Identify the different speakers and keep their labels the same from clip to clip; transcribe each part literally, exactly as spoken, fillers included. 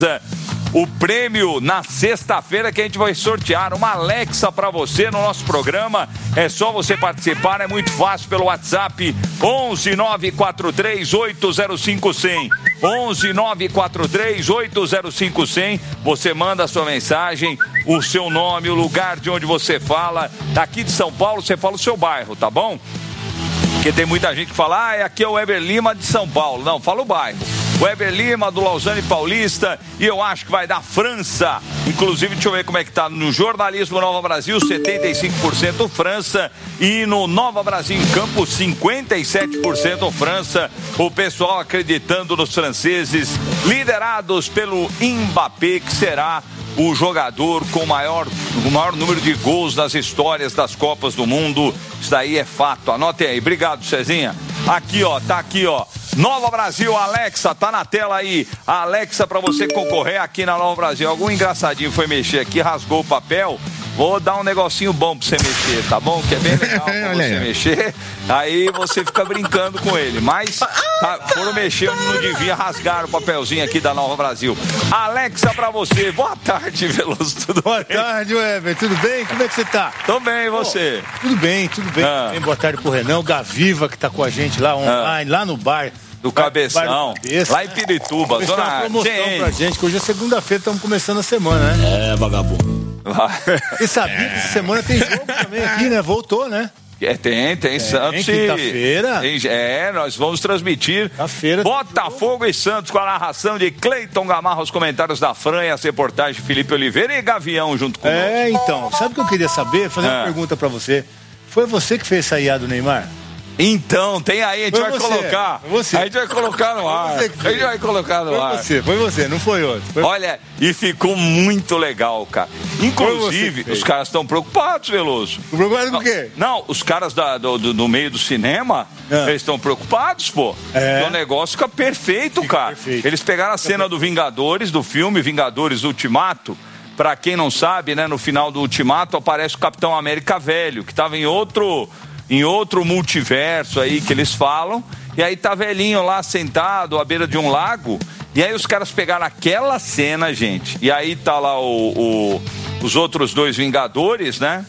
Speaker 1: o prêmio na sexta-feira que a gente vai sortear uma Alexa para você no nosso programa. É só você participar, é muito fácil pelo WhatsApp onze nove quatro três oito zero cinco zero zero. onze nove quatro três oito zero cinco zero zero. Você manda a sua mensagem, o seu nome, o lugar de onde você fala. Daqui de São Paulo, você fala o seu bairro, tá bom? Porque tem muita gente que fala, ah, aqui é o Weber Lima de São Paulo. Não, fala o bairro. Weber Lima, do Lausanne Paulista, e eu acho que vai dar França. Inclusive, deixa eu ver como é que tá no Jornalismo Nova Brasil, setenta e cinco por cento França, e no Nova Brasil em Campo, cinquenta e sete por cento França. O pessoal acreditando nos franceses, liderados pelo Mbappé, que será o jogador com maior, o maior número de gols nas histórias das Copas do Mundo. Isso daí é fato. Anotem aí. Obrigado, Cezinha. Aqui, ó, tá aqui, ó. Nova Brasil, Alexa, tá na tela aí. A Alexa pra você concorrer aqui na Nova Brasil. Algum engraçadinho foi mexer aqui, rasgou o papel. Vou dar um negocinho bom pra você mexer, tá bom? Que é bem legal pra você mexer. Aí você fica brincando com ele. Mas tá, foram mexer onde não devia, rasgar o papelzinho aqui da Nova Brasil. Alexa pra você. Boa tarde, Veloso. Tudo
Speaker 2: Boa
Speaker 1: bem?
Speaker 2: tarde, Weber. Tudo bem? Como é que você tá?
Speaker 1: Tô bem, e você?
Speaker 2: Oh, tudo bem, tudo bem.
Speaker 1: Ah.
Speaker 2: bem. Boa tarde pro Renan, o Gaviva, que tá com a gente lá online, ah. lá no bar.
Speaker 1: Do Cabeção,
Speaker 2: Cabeça.
Speaker 1: lá em Pirituba.
Speaker 2: Vamos dar uma promoção
Speaker 1: gente.
Speaker 2: pra gente, que hoje é segunda-feira, estamos começando a semana, né?
Speaker 3: É, vagabundo.
Speaker 2: Você sabia é. que essa semana tem jogo também aqui, né? Voltou, né?
Speaker 1: É, tem, tem, tem Santos e...
Speaker 2: quinta-feira.
Speaker 1: É, nós vamos transmitir
Speaker 2: quinta-feira
Speaker 1: Botafogo e Santos com a narração de Cleiton Gamarra, os comentários da Fran e as reportagens de Felipe Oliveira e Gavião junto com nós.
Speaker 2: É, então, sabe o que eu queria saber? Fazer
Speaker 1: ah.
Speaker 2: uma pergunta pra você. Foi você que fez essa I A do Neymar?
Speaker 1: Então, tem aí, a gente
Speaker 2: foi
Speaker 1: vai
Speaker 2: você,
Speaker 1: colocar.
Speaker 2: Você.
Speaker 1: A gente vai colocar no ar. A gente vai colocar no
Speaker 2: foi
Speaker 1: ar.
Speaker 2: Foi você, foi você, não foi outro. Foi...
Speaker 1: Olha, e ficou muito legal, cara. Inclusive, os caras estão preocupados, Veloso.
Speaker 2: Preocupados com o quê?
Speaker 1: Não, os caras da, do, do, do meio do cinema, ah. eles estão preocupados, pô. É. O negócio fica perfeito, fica cara. Perfeito. Eles pegaram a cena do Vingadores, do filme Vingadores Ultimato. Pra quem não sabe, né, no final do Ultimato aparece o Capitão América velho, que tava em outro... em outro multiverso aí que eles falam, e aí tá velhinho lá sentado à beira de um lago, e aí os caras pegaram aquela cena, gente, e aí tá lá o, o, os outros dois Vingadores, né,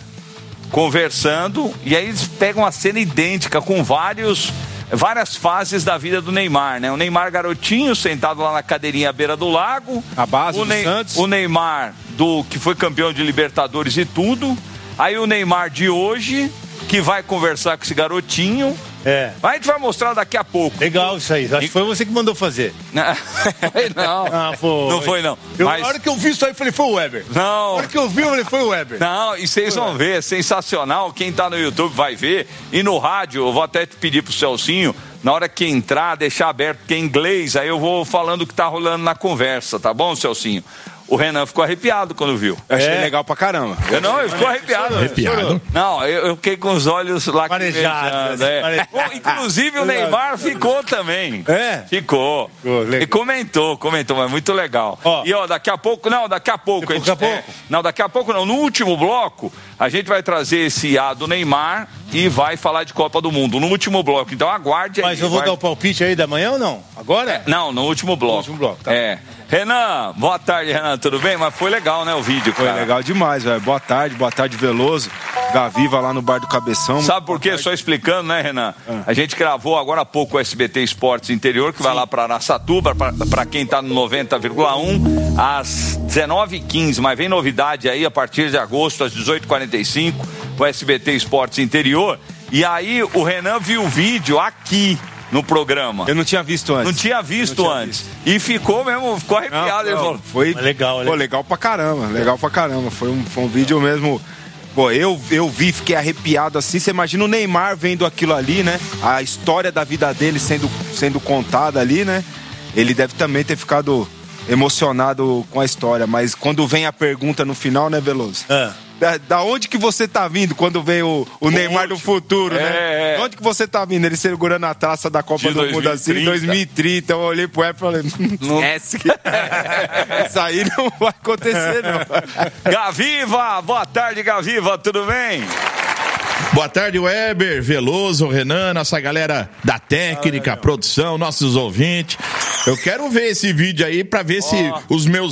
Speaker 1: conversando, e aí eles pegam uma cena idêntica com vários, várias fases da vida do Neymar, né, o Neymar garotinho sentado lá na cadeirinha à beira do lago,
Speaker 2: a base
Speaker 1: o
Speaker 2: do Ney, Santos,
Speaker 1: o Neymar do, que foi campeão de Libertadores e tudo, aí o Neymar de hoje... que vai conversar com esse garotinho.
Speaker 2: É.
Speaker 1: A gente vai mostrar daqui a pouco.
Speaker 2: Legal isso aí. Acho que foi você que mandou fazer.
Speaker 1: Não.
Speaker 2: Ah, foi.
Speaker 1: Não foi, não.
Speaker 2: Eu,
Speaker 1: Mas...
Speaker 2: A hora que eu vi isso aí, eu falei, foi o Weber.
Speaker 1: Não.
Speaker 2: A hora que eu vi, eu falei, foi o Weber.
Speaker 1: Não, e vocês vão ver, é sensacional. Quem tá no YouTube vai ver. E no rádio, eu vou até te pedir pro Celcinho, na hora que entrar, deixar aberto, porque é inglês, aí eu vou falando o que tá rolando na conversa, tá bom, Celcinho? O Renan ficou arrepiado quando viu.
Speaker 2: Eu achei é. legal pra caramba.
Speaker 1: Eu não, eu ficou arrepiado.
Speaker 3: Arrepiado?
Speaker 1: Não, eu, eu fiquei com os olhos lacrimejados. É. Inclusive o Neymar ficou também.
Speaker 2: É?
Speaker 1: Ficou. ficou e comentou, comentou, mas muito legal. Ó, e ó, daqui a pouco, não, daqui a pouco. A gente,
Speaker 2: daqui a pouco?
Speaker 1: É, não, daqui a pouco não. No último bloco, a gente vai trazer esse A do Neymar e vai falar de Copa do Mundo. No último bloco, então aguarde aí.
Speaker 2: Mas eu vou
Speaker 1: vai...
Speaker 2: dar o palpite aí da manhã ou não? Agora?
Speaker 1: É, não, no último bloco. No
Speaker 2: último bloco, tá.
Speaker 1: É. Renan, boa tarde, Renan, tudo bem? Mas foi legal, né, o vídeo, cara?
Speaker 4: Foi legal demais, velho. Boa tarde, boa tarde, Veloso. Gaviva lá no bar do Cabeção.
Speaker 1: Sabe por quê? Só explicando, né, Renan? Ah. A gente gravou agora há pouco o S B T Esportes Interior, que Sim. vai lá pra Araçatuba, pra, pra quem tá no noventa vírgula um, às dezenove e quinze, mas vem novidade aí a partir de agosto, às dezoito e quarenta e cinco, o S B T Esportes Interior. E aí o Renan viu o vídeo aqui no programa.
Speaker 4: Eu não tinha visto antes.
Speaker 1: Não tinha visto não tinha antes. Visto. E ficou mesmo, ficou arrepiado. Não, ele falou.
Speaker 4: Foi
Speaker 2: legal,
Speaker 4: legal. Pô, legal pra caramba, legal pra caramba. Foi um, foi um vídeo mesmo. Pô, eu, eu vi, fiquei arrepiado assim. Você imagina o Neymar vendo aquilo ali, né? A história da vida dele sendo, sendo contada ali, né? Ele deve também ter ficado emocionado com a história. Mas quando vem a pergunta no final, né, Veloso? É. Da, da onde que você tá vindo quando vem o, o Neymar do futuro, é, né? É. Da onde que você tá vindo? Ele segurando a taça da Copa de do Mundo assim, em dois mil e trinta. Eu olhei pro Apple e falei, esquece. Isso aí não vai acontecer, não.
Speaker 1: Gaviva, boa tarde, Gaviva, tudo bem?
Speaker 3: Boa tarde, Weber, Veloso, Renan, nossa galera da técnica, ah, produção, nossos ouvintes. Eu quero ver esse vídeo aí pra ver
Speaker 1: Ó.
Speaker 3: se os meus